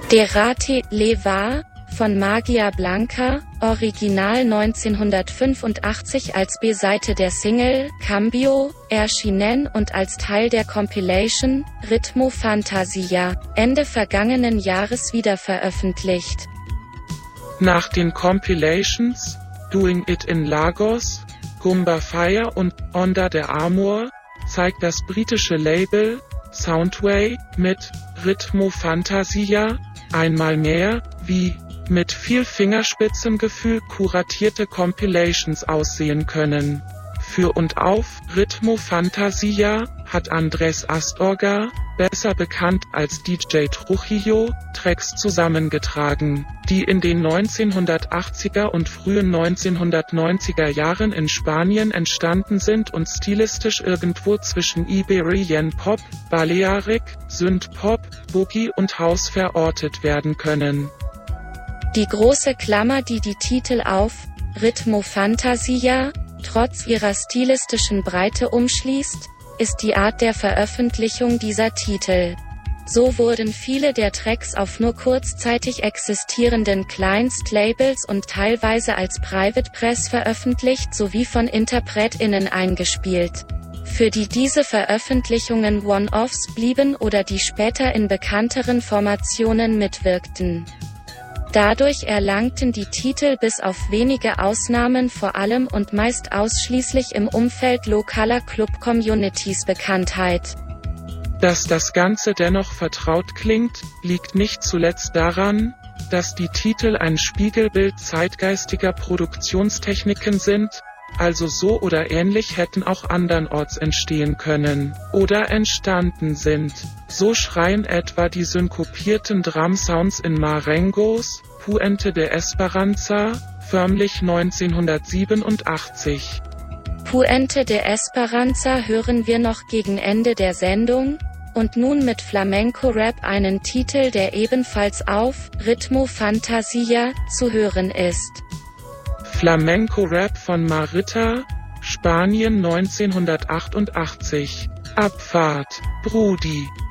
Derrate le va von Magia Blanca, Original 1985 als B-Seite der Single Cambio, erschienen und als Teil der Compilation Ritmo Fantasia, Ende vergangenen Jahres wiederveröffentlicht. Nach den Compilations Doing It in Lagos, Goomba Fire und Onda de Amor zeigt das britische Label Soundway mit Ritmo Fantasia einmal mehr, wie mit viel Fingerspitzengefühl kuratierte Compilations aussehen können. Für und auf Ritmo Fantasia hat Andrés Astorga, besser bekannt als DJ Trujillo, Tracks zusammengetragen, die in den 1980er und frühen 1990er Jahren in Spanien entstanden sind und stilistisch irgendwo zwischen Iberian Pop, Balearic, Synthpop, Boogie und House verortet werden können. Die große Klammer, die die Titel auf Ritmo Fantasia trotz ihrer stilistischen Breite umschließt, ist die Art der Veröffentlichung dieser Titel. So wurden viele der Tracks auf nur kurzzeitig existierenden Kleinstlabels und teilweise als Private Press veröffentlicht sowie von InterpretInnen eingespielt. Für die diese Veröffentlichungen One-Offs blieben oder die später in bekannteren Formationen mitwirkten. Dadurch erlangten die Titel bis auf wenige Ausnahmen vor allem und meist ausschließlich im Umfeld lokaler Club-Communities Bekanntheit. Dass das Ganze dennoch vertraut klingt, liegt nicht zuletzt daran, dass die Titel ein Spiegelbild zeitgeistiger Produktionstechniken sind, also so oder ähnlich hätten auch andernorts entstehen können oder entstanden sind. So schreien etwa die synkopierten Drum-Sounds in Marengos Puente de Esperanza, förmlich 1987. Puente de Esperanza hören wir noch gegen Ende der Sendung, und nun mit Flamenco-Rap einen Titel, der ebenfalls auf Ritmo Fantasia zu hören ist. Flamenco-Rap von Marita, Spanien 1988. Abfahrt, Brudi.